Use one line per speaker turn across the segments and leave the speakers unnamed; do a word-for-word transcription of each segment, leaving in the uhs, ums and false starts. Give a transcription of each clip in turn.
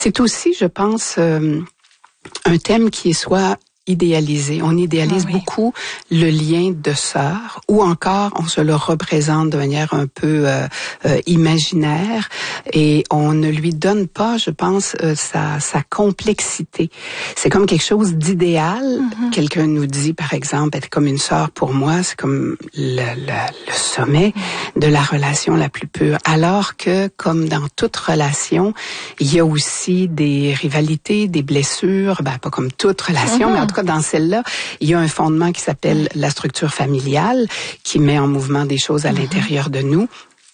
C'est aussi, je pense, euh, un thème qui est soit idéalisé. On idéalise oui. beaucoup le lien de sœur, ou encore on se le représente de manière un peu euh, euh, imaginaire, et on ne lui donne pas, je pense, euh, sa, sa complexité. C'est comme quelque chose d'idéal. Mm-hmm. Quelqu'un nous dit, par exemple, être comme une sœur pour moi, c'est comme le, le, le sommet de la relation la plus pure. Alors que, comme dans toute relation, il y a aussi des rivalités, des blessures, ben pas comme toute relation, mm-hmm. mais en tout cas, dans celle-là, il y a un fondement qui s'appelle la structure familiale, qui met en mouvement des choses à mm-hmm. l'intérieur de nous.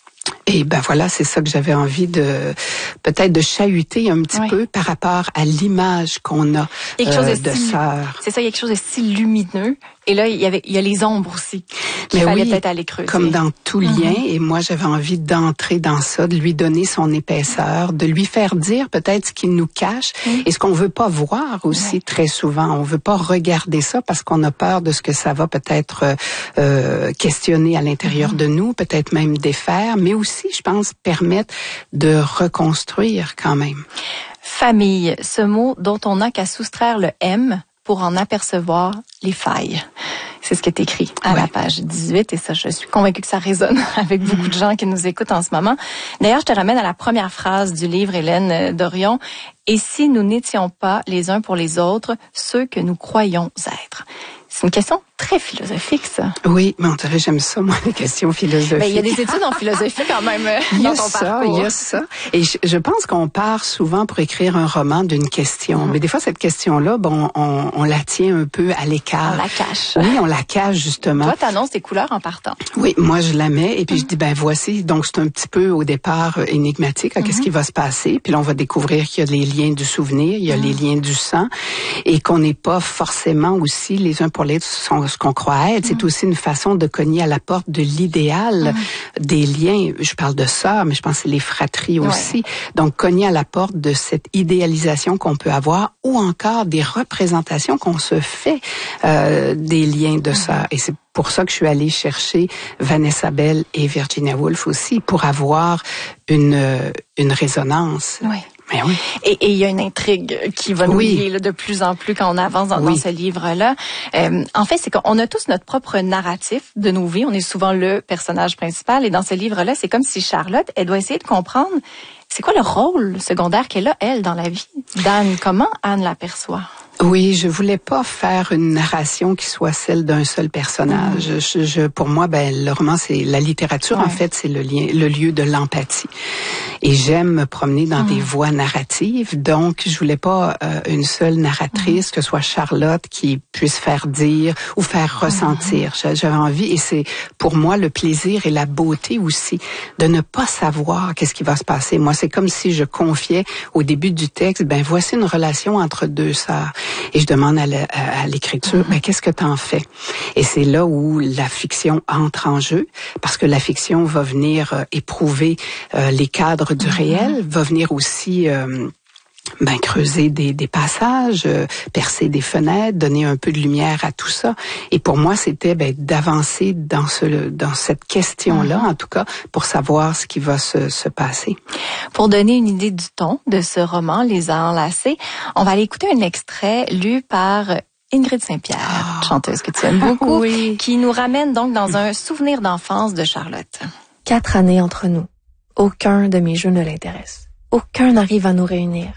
Et ben voilà, c'est ça que j'avais envie de peut-être de chahuter un petit oui. peu par rapport à l'image qu'on a euh, de sœur.
C'est ça, il y a quelque chose de si lumineux. Et là, il y avait, il y a les ombres aussi qu'il fallait oui, peut-être aller creuser.
Comme dans tout lien. Mm-hmm. Et moi, j'avais envie d'entrer dans ça, de lui donner son épaisseur, de lui faire dire peut-être ce qu'il nous cache mm-hmm. et ce qu'on veut pas voir aussi ouais. très souvent. On veut pas regarder ça parce qu'on a peur de ce que ça va peut-être euh, questionner à l'intérieur mm-hmm. de nous, peut-être même défaire, mais aussi, je pense, permettre de reconstruire quand même.
Famille, ce mot dont on n'a qu'à soustraire le M pour en apercevoir les failles. C'est ce qui est écrit à ouais. la page dix-huit, et ça, je suis convaincue que ça résonne avec beaucoup de gens qui nous écoutent en ce moment. D'ailleurs, je te ramène à la première phrase du livre, Hélène Dorion. « Et si nous n'étions pas les uns pour les autres ceux que nous croyons être ?» C'est une question très philosophique, ça.
Oui, mais on dirait, j'aime ça, moi, les questions philosophiques.
Ben, il y a des études en philosophie quand même
il y a
dans ton
ça,
parcours.
Il y a ça. Et je, je pense qu'on part souvent pour écrire un roman d'une question. Mm-hmm. Mais des fois, cette question-là, bon, on, on la tient un peu à l'écart.
On la cache.
Oui, on la cache, justement.
Toi, t'annonces tes couleurs en partant.
Oui, moi, je la mets, et puis mm-hmm. je dis, ben voici. Donc, c'est un petit peu, au départ, énigmatique. Mm-hmm. Qu'est-ce qui va se passer? Puis là, on va découvrir qu'il y a les liens du souvenir, il y a mm-hmm. les liens du sang, et qu'on n'est pas forcément aussi les uns pour les autres ce qu'on croit être. C'est aussi une façon de cogner à la porte de l'idéal mmh. des liens. Je parle de sœurs, mais je pense que c'est les fratries aussi. Ouais. Donc, cogner à la porte de cette idéalisation qu'on peut avoir, ou encore des représentations qu'on se fait euh, des liens de mmh. sœurs. Et c'est pour ça que je suis allée chercher Vanessa Bell et Virginia Woolf aussi, pour avoir une, une résonance.
Oui.
Mais oui.
Et, et il y a une intrigue qui va nous lier là, de plus en plus quand on avance dans, oui. dans ce livre-là. Euh, en fait, c'est qu'on a tous notre propre narratif de nos vies. On est souvent le personnage principal. Et dans ce livre-là, c'est comme si Charlotte, elle doit essayer de comprendre c'est quoi le rôle secondaire qu'elle a, elle, dans la vie d'Anne. Comment Anne l'aperçoit?
Oui, je voulais pas faire une narration qui soit celle d'un seul personnage. Mmh. Je, je, pour moi, ben le roman, c'est la littérature. Ouais. En fait, c'est le lien, le lieu de l'empathie. Et j'aime me promener dans mmh. des voies narratives. Donc, je voulais pas euh, une seule narratrice, mmh. que ce soit Charlotte, qui puisse faire dire ou faire ressentir. Mmh. J'avais envie, et c'est pour moi le plaisir et la beauté aussi de ne pas savoir qu'est-ce qui va se passer. Moi, c'est comme si je confiais au début du texte, ben voici une relation entre deux sœurs. Et je demande à, la, à, à l'écriture, mm-hmm. ben, qu'est-ce que t'en fais? Et c'est là où la fiction entre en jeu, parce que la fiction va venir euh, éprouver euh, les cadres du mm-hmm. réel, va venir aussi euh, ben, creuser des, des passages, euh, percer des fenêtres, donner un peu de lumière à tout ça. Et pour moi, c'était ben, d'avancer dans ce dans cette question-là, mm-hmm. en tout cas, pour savoir ce qui va se, se passer.
Pour donner une idée du ton de ce roman, Les a enlacés, on va aller écouter un extrait lu par Ingrid Saint-Pierre, oh. chanteuse que tu aimes beaucoup, oui. qui nous ramène donc dans un souvenir d'enfance de Charlotte.
Quatre années entre nous. Aucun de mes jeux ne l'intéresse. Aucun n'arrive à nous réunir.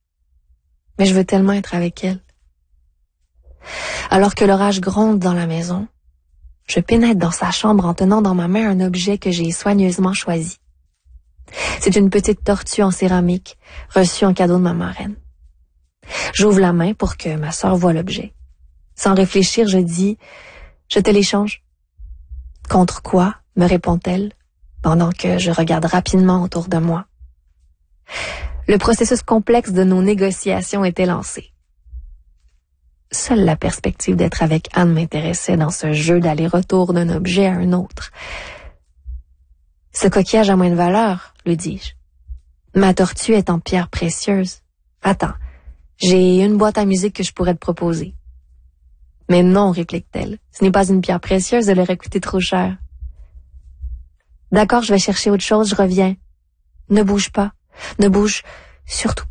Mais je veux tellement être avec elle. Alors que l'orage gronde dans la maison, je pénètre dans sa chambre en tenant dans ma main un objet que j'ai soigneusement choisi. C'est une petite tortue en céramique, reçue en cadeau de ma marraine. J'ouvre la main pour que ma sœur voie l'objet. Sans réfléchir, je dis « Je te l'échange ». « Contre quoi ?» me répond-elle, pendant que je regarde rapidement autour de moi. Le processus complexe de nos négociations était lancé. Seule la perspective d'être avec Anne m'intéressait dans ce jeu d'aller-retour d'un objet à un autre. « Ce coquillage a moins de valeur, lui dis-je. Ma tortue est en pierre précieuse. Attends, j'ai une boîte à musique que je pourrais te proposer. » « Mais non, réplique-t-elle, ce n'est pas une pierre précieuse, elle aurait coûté trop cher. »« D'accord, je vais chercher autre chose, je reviens. Ne bouge pas, ne bouge surtout pas. »